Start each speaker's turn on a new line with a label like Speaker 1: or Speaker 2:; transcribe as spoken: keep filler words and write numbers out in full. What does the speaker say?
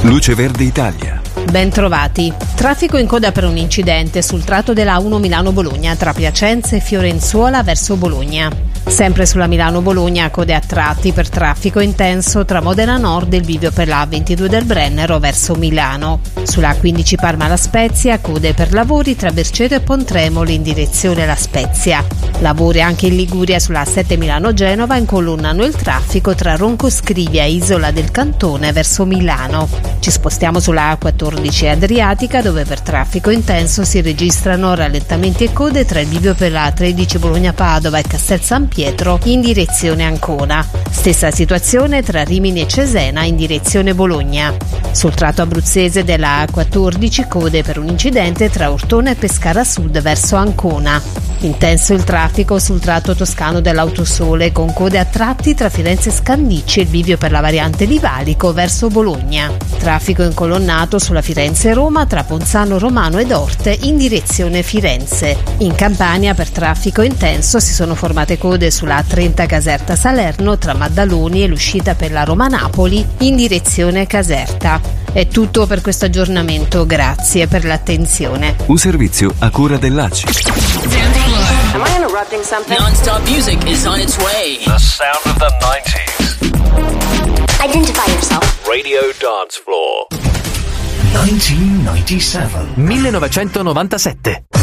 Speaker 1: Luce Verde Italia.
Speaker 2: Ben trovati. Traffico in coda per un incidente sul tratto della A uno Milano-Bologna tra Piacenza e Fiorenzuola verso Bologna. Sempre sulla Milano-Bologna, code a tratti per traffico intenso tra Modena Nord e il bivio per la A ventidue del Brennero verso Milano. Sulla A quindici Parma-La Spezia, code per lavori tra Berceto e Pontremoli in direzione La Spezia. Lavori anche in Liguria sulla A sette Milano-Genova incolonnano il traffico tra Ronco Scrivia e Isola del Cantone verso Milano. Ci spostiamo sulla A quattordici Adriatica, dove per traffico intenso si registrano rallentamenti e code tra il bivio per la A tredici Bologna-Padova e Castel San Pietro in direzione Ancona. Stessa situazione tra Rimini e Cesena in direzione Bologna. Sul tratto abruzzese della A quattordici, code per un incidente tra Ortona e Pescara Sud verso Ancona. Intenso il traffico sul tratto toscano dell'Autosole, con code a tratti tra Firenze e Scandicci e il bivio per la variante di Valico verso Bologna. Traffico incolonnato sulla Firenze-Roma tra Ponzano Romano ed Orte in direzione Firenze. In Campania per traffico intenso si sono formate code sulla A trenta Caserta Salerno tra Maddaloni e l'uscita per la Roma-Napoli in direzione Caserta. È tutto per questo aggiornamento, grazie per l'attenzione.
Speaker 1: Un servizio a cura dell'A C I.
Speaker 3: Am I interrupting something?
Speaker 4: Non-stop music is on its way.
Speaker 5: The sound of the nineties.
Speaker 3: Identify yourself.
Speaker 5: Radio Dance Floor. nineteen ninety-seven.
Speaker 6: millenovecentonovantasette.